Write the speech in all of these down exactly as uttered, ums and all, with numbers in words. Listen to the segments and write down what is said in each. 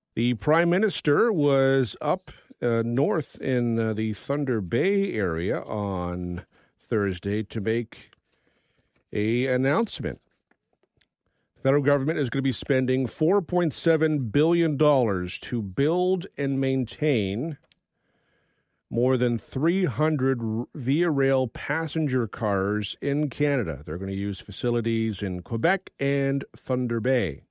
The Prime Minister was up uh, north in uh, the Thunder Bay area on Thursday to make a announcement. The federal government is going to be spending four point seven billion dollars to build and maintain more than three hundred Via Rail passenger cars in Canada. They're going to use facilities in Quebec and Thunder Bay.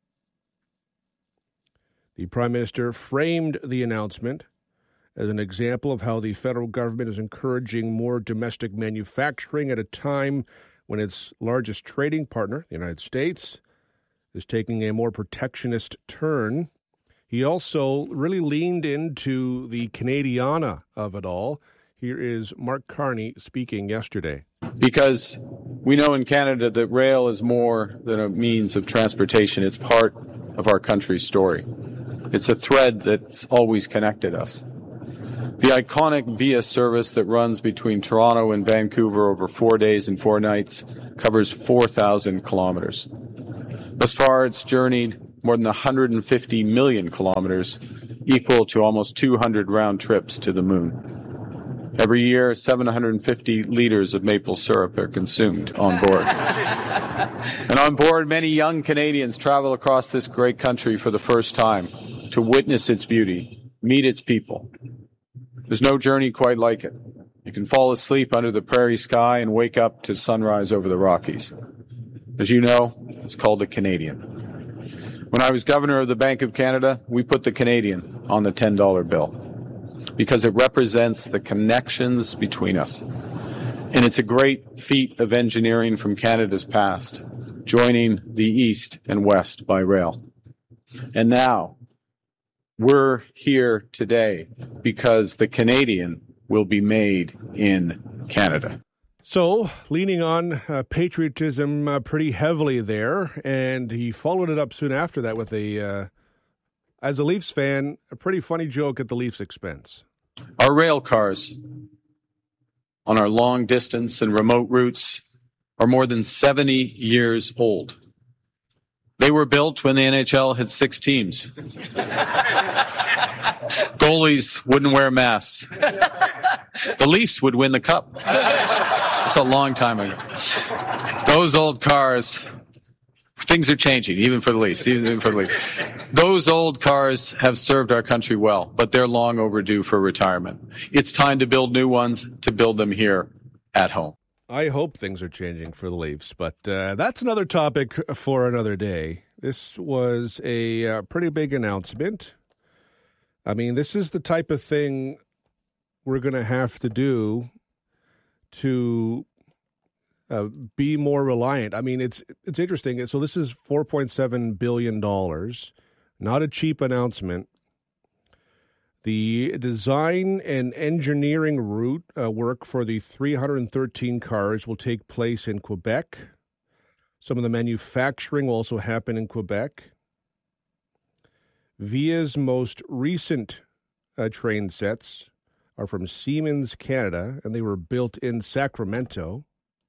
The Prime Minister framed the announcement as an example of how the federal government is encouraging more domestic manufacturing at a time when its largest trading partner, the United States, is taking a more protectionist turn. He also really leaned into the Canadiana of it all. Here is Mark Carney speaking yesterday. Because we know in Canada that rail is more than a means of transportation. It's part of our country's story. It's a thread that's always connected us. The iconic Via service that runs between Toronto and Vancouver over four days and four nights covers four thousand kilometers. Thus far, it's journeyed more than one hundred fifty million kilometers, equal to almost two hundred round trips to the moon. Every year, seven hundred fifty liters of maple syrup are consumed on board. And on board, many young Canadians travel across this great country for the first time to witness its beauty, meet its people. There's no journey quite like it. You can fall asleep under the prairie sky and wake up to sunrise over the Rockies. As you know, it's called the Canadian. When I was governor of the Bank of Canada, we put the Canadian on the ten dollar bill because it represents the connections between us. And it's a great feat of engineering from Canada's past, joining the East and West by rail. And now, we're here today because the Canadian will be made in Canada. So, leaning on uh, patriotism uh, pretty heavily there, and he followed it up soon after that with a, uh, as a Leafs fan, a pretty funny joke at the Leafs' expense. Our rail cars on our long distance and remote routes are more than seventy years old. They were built when the N H L had six teams. Goalies wouldn't wear masks. The Leafs would win the cup. That's a long time ago. Those old cars, things are changing, even for the Leafs, even for the Leafs. Those old cars have served our country well, but they're long overdue for retirement. It's time to build new ones, to build them here at home. I hope things are changing for the Leafs, but uh, that's another topic for another day. This was a uh, pretty big announcement. I mean, this is the type of thing we're going to have to do to uh, be more reliant. I mean, it's it's interesting. So this is four point seven billion dollars, not a cheap announcement. The design and engineering route uh, work for the three hundred thirteen cars will take place in Quebec. Some of the manufacturing will also happen in Quebec. Via's most recent uh, train sets are from Siemens Canada, and they were built in Sacramento.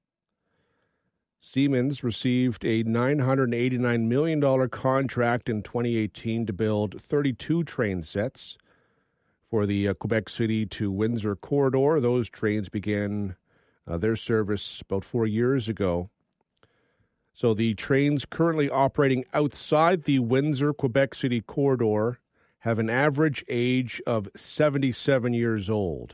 Siemens received a nine hundred eighty-nine million dollars contract in twenty eighteen to build thirty-two train sets for the uh, Quebec City to Windsor corridor. Those trains began uh, their service about four years ago. So the trains currently operating outside the Windsor Quebec City corridor have an average age of seventy-seven years old.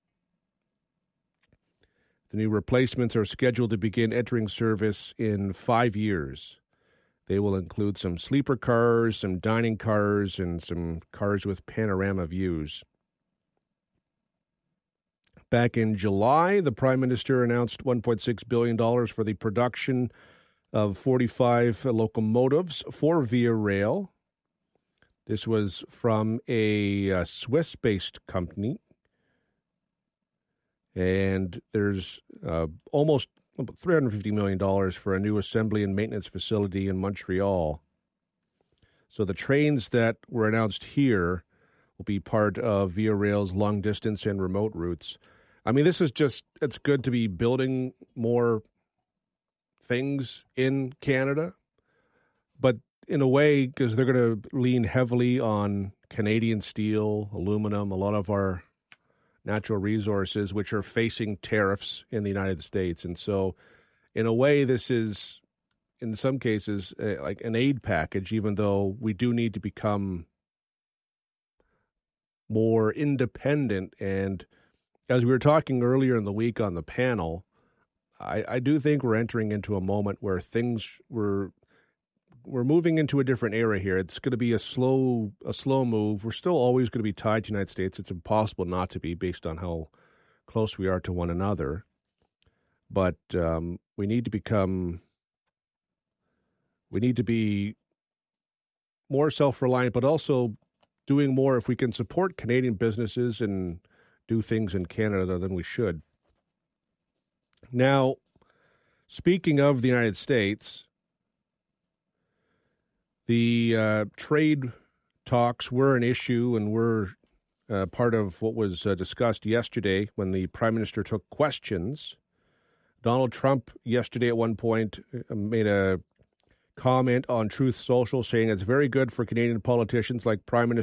The new replacements are scheduled to begin entering service in five years. They will include some sleeper cars, some dining cars, and some cars with panorama views. Back in July, the Prime Minister announced one point six billion dollars for the production of forty-five locomotives for Via Rail. This was from a uh, Swiss-based company. And there's uh, almost three hundred fifty million dollars for a new assembly and maintenance facility in Montreal. So the trains that were announced here will be part of Via Rail's long-distance and remote routes. I mean, this is just, it's good to be building more things in Canada, but in a way, because they're going to lean heavily on Canadian steel, aluminum, a lot of our natural resources, which are facing tariffs in the United States. And so, in a way, this is, in some cases, uh, like an aid package, even though we do need to become more independent. And as we were talking earlier in the week on the panel, I, I do think we're entering into a moment where things were we're moving into a different era here. It's going to be a slow a slow move. We're still always going to be tied to the United States. It's impossible not to be based on how close we are to one another. But um, we need to become we need to be more self-reliant, but also doing more if we can support Canadian businesses and do things in Canada than we should. Now, speaking of the United States, the uh, trade talks were an issue and were uh, part of what was uh, discussed yesterday when the Prime Minister took questions. Donald Trump yesterday at one point made a comment on Truth Social saying it's very good for Canadian politicians like Prime Minister